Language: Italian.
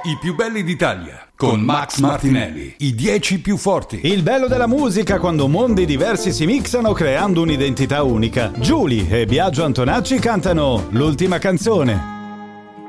I più belli d'Italia, con Max Martinelli. I 10 più forti. Il bello della musica quando mondi diversi si mixano creando un'identità unica. Giuly e Biagio Antonacci cantano l'ultima canzone.